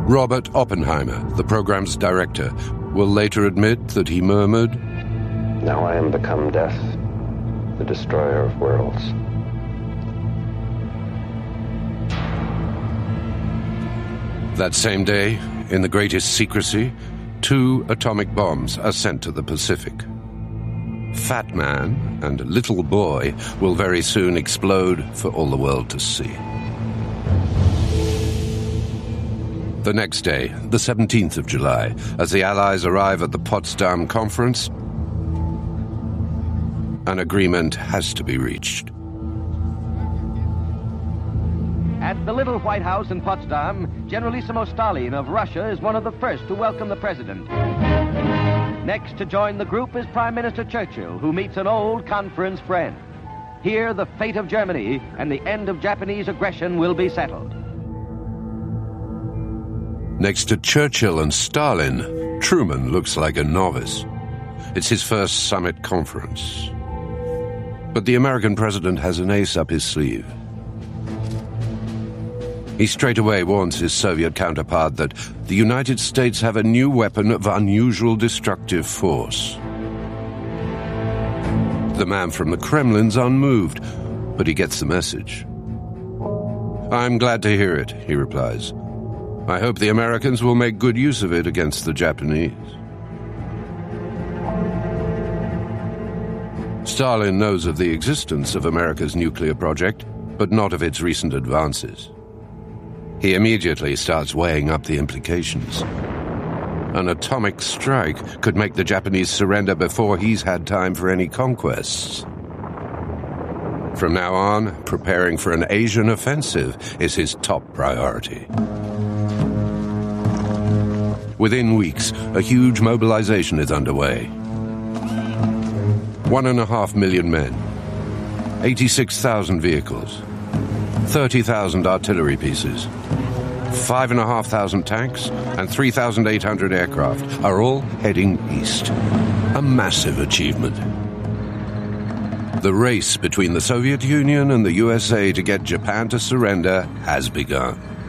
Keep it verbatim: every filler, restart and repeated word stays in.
Robert Oppenheimer, the program's director, will later admit that he murmured, "Now I am become death, the destroyer of worlds." That same day, in the greatest secrecy, two atomic bombs are sent to the Pacific. Fat Man and Little Boy will very soon explode for all the world to see. The next day, the seventeenth of July, as the Allies arrive at the Potsdam Conference, an agreement has to be reached. At the Little White House in Potsdam, Generalissimo Stalin of Russia is one of the first to welcome the president. Next to join the group is Prime Minister Churchill, who meets an old conference friend. Here, the fate of Germany and the end of Japanese aggression will be settled. Next to Churchill and Stalin, Truman looks like a novice. It's his first summit conference. But the American president has an ace up his sleeve. He straightaway warns his Soviet counterpart that the United States have a new weapon of unusual destructive force. The man from the Kremlin's unmoved, but he gets the message. "I'm glad to hear it," he replies. "I hope the Americans will make good use of it against the Japanese." Stalin knows of the existence of America's nuclear project, but not of its recent advances. He immediately starts weighing up the implications. An atomic strike could make the Japanese surrender before he's had time for any conquests. From now on, preparing for an Asian offensive is his top priority. Within weeks, a huge mobilization is underway. One and a half million men, eighty-six thousand vehicles, thirty thousand artillery pieces, five and a half thousand tanks, and three thousand eight hundred aircraft are all heading east. A massive achievement. The race between the Soviet Union and the U S A to get Japan to surrender has begun.